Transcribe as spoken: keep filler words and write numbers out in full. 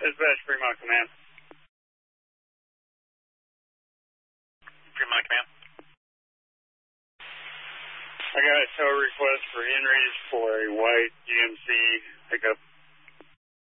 Dispatch, Fremont Command. Fremont Command. I got a tow request for E